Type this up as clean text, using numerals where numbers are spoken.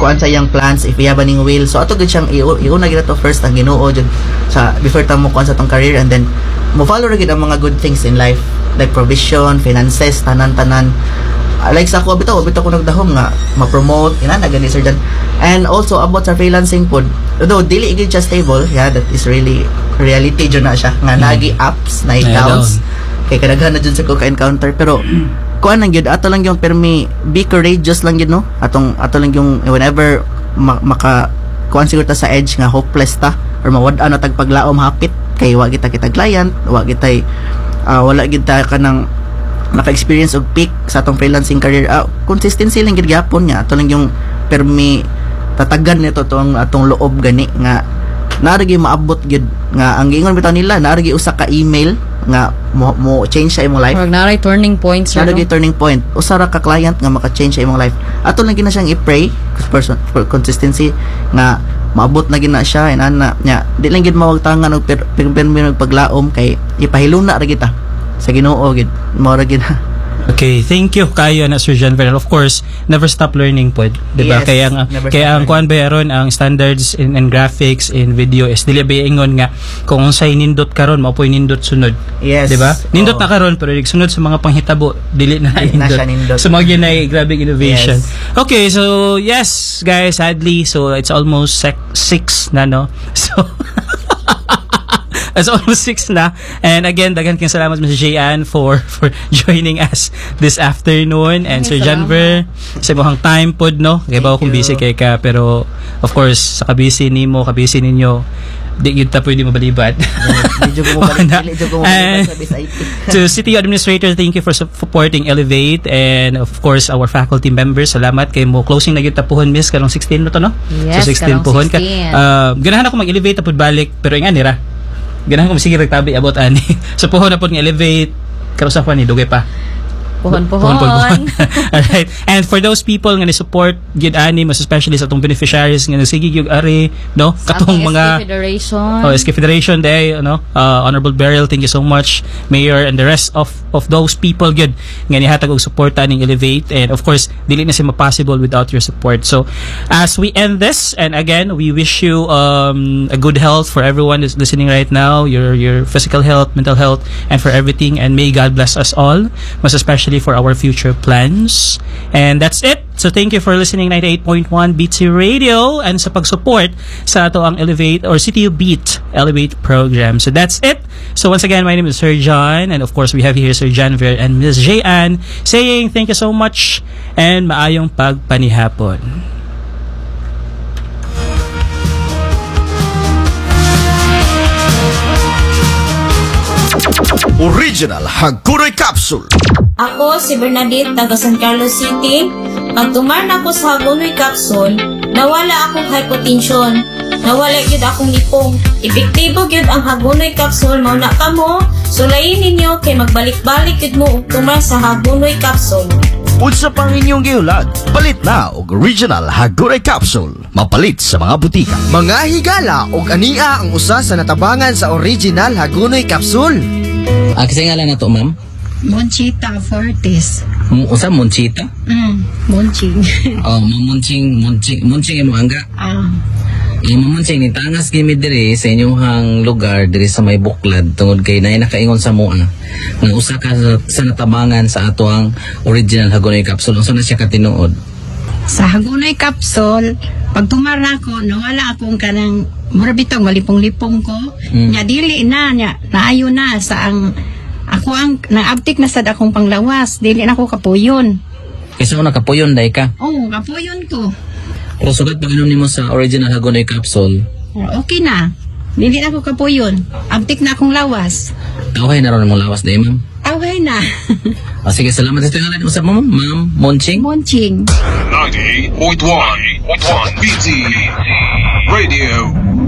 kuan sa iyang plans if iya baning will. So ato gid siyang iuna gid to first ang Ginoo jud sa before ta mo kuan sa tong career, and then mo follow ra gid ang mga good things in life like provision, finances, tanan-tanan. Like sa ako bitaw ko nagdahom nga ma-promote ina na gani sir dan. And also about sa freelancing pod, though dili gid siya stable, yeah, that is really reality jud na siya nga nagi ups na downs. Kay kadaghan na jud sa ko ka-encounter, pero kuan lang gyud ato lang yung permi be courageous lang gyud no, ato lang yung whenever maka kuan siguro ta sa edge nga hopeless ta or mawad-an na tag paglaom hapit kay wa kita client, wa kita wala gid ta kanang naka-experience og peak sa atong freelancing career. Consistency lang gid gyapon nya ato lang yung permi tatagan nito atong loob gani nga narigi maabot gid nga ang giingon bitaw nila narigi usa ka email nga mo change sa imong life. Wag naray turning points ra. Narigi turning point. Usa ra ka client nga maka-change sa imong life. Ato lang gina siyang i-pray for consistency nga maabot na gina siya and ana nya di lang gid mawagtangan og permi paglaom kay ipahiluna ra kita sa Ginoo gid mo ra gid. Okay, thank you kayo na Sir John Verel. Of course, never stop learning pod, di ba? Yes, kaya ang kuan bayaron ang standards in graphics in video is dili ba ingon nga kung unsay nindot karon mao poy nindot sunod. Yes. Di ba? Nindot na karon pero sunod sa mga panghitabo dili na nindot. So mga ginay grabe innovation. Yes. Okay, so yes guys, sadly so it's almost 6 na no. So it's almost 6 na. And again, daghan kang salamat Ms. Jayan for joining us this afternoon. And Sir Janver, sa imong time pod no. Kaya ba kung busy kay ka, pero of course sa kabisi ninyo, di yun ta pwede mabalibad. To City Administrator, thank you for supporting Elevate, and of course our faculty members, salamat kay mo closing na gyud tapuhon Miss karong 16 no to no. Yes, so 16 puhon ka. Ganahan ako mag-elevate tapos balik, pero nga nira ganahan ko sige ragtabi about ani. So puhon na pod nga elevate karusa pa ni dugay pa. Puhon. Alright. And for those people nga ni-support gid ani, mas especially sa atong beneficiaries nga nagsige gyud ari, no? Katong mga SK Federation day, no? Honorable Beryl, thank you so much. Mayor and the rest of those people gid nga nihatag og suporta ning Elevate, and of course dili na siya possible without your support. So as we end this, and again we wish you a good health for everyone who's listening right now, your physical health, mental health, and for everything, and may God bless us all, most especially for our future plans. And that's it. So thank you for listening 98.1 BT Radio and sa pag-support sa ato ang Elevate or City Beat Elevate program. So that's it. So once again, my name is Sir John, and of course we have here Sir Janver and Ms. Jayan saying thank you so much and maayong pagpanihapon. Original Hagunoy Capsule. Ako si Bernadette, taga San Carlos City. Pagtumar na ako sa Hagunoy Capsule, nawala akong hypotension. Nawala gyud akong lipong. Epektibo gyud ang Hagunoy Capsule. Mauna ka mo, sulayin ninyo kay magbalik-balik gyud mo og tumar sa Hagunoy Capsule. Unsa pang inyong giulag? Palit na og Original Hagunoy Capsule. Mapalit sa mga butika. Mga higala og ania ang usa sa natabangan sa Original Hagunoy Capsule. Kasi ngalan na to, ma'am? Monchita Fortes. Usa Monchita? Monching. Monching imo angga. Mamunching ni tangas gimi diri sa inyong lugar diri sa may buklad tungod kay nay nakaingon sa mua nga usa ka sa natabangan sa ato ang Original Hagunoy Capsule. Unsa na siya katinuod? Sa Hagunoy Capsule, pag tumara ko, nawala akong kanang murabitong malipong-lipong ko. Nya dili na nya naayo na sa ang ako ang naabtik na sad akong panglawas, dili na ako kapuyon. Kasi mo nakapuyon day ka? Oo, kapuyon ko. Pero sugat pag-inom nimo sa Original Hagunoy Capsule, okay na. Dili na ako kapuyon. Abtik na akong lawas. Okay na ron mong lawas day, ma'am? Okay na. Sige, salamat sa tingalan mo sa ma'am Monching. Monching. 98.1 BT Radio.